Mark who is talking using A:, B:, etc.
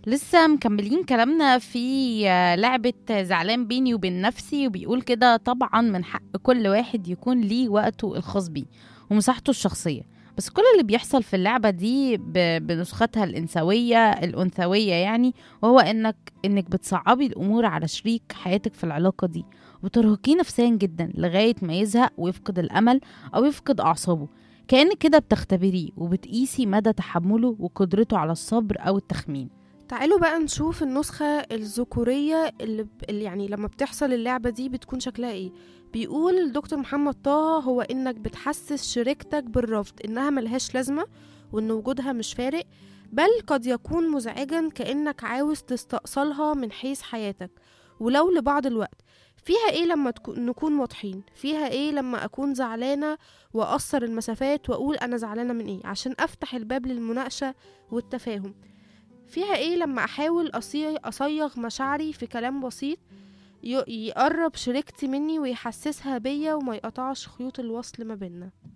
A: لسه مكملين كلامنا في لعبة زعلان بيني وبين نفسي، وبيقول كده: طبعا من حق كل واحد يكون ليه وقته الخاص بيه ومساحته الشخصية. بس كل اللي بيحصل في اللعبة دي بنسختها الأنثوية يعني، وهو إنك بتصعبي الأمور على شريك حياتك في العلاقة دي، وترهقيه نفسيا جدا لغاية ما يزهق ويفقد الأمل أو يفقد أعصابه. كأنك كده بتختبريه وبتقيسي مدى تحمله وقدرته على الصبر أو التخمين.
B: تعالوا بقى نشوف النسخة الذكورية اللي يعني لما بتحصل اللعبة دي بتكون شكلها ايه. بيقول دكتور محمد طه: هو انك بتحسس شريكتك بالرفض، انها ملهاش لازمة، وان وجودها مش فارق، بل قد يكون مزعجا، كأنك عاوز تستأصلها من حيث حياتك ولو لبعض الوقت. فيها ايه لما نكون واضحين؟ فيها ايه لما اكون زعلانة واقصر المسافات واقول انا زعلانة من ايه عشان افتح الباب للمناقشة والتفاهم؟ فيها ايه لما احاول اصيغ مشاعري في كلام بسيط يقرب شريكتي مني ويحسسها بيا وما يقطعش خيوط الوصل ما بيننا؟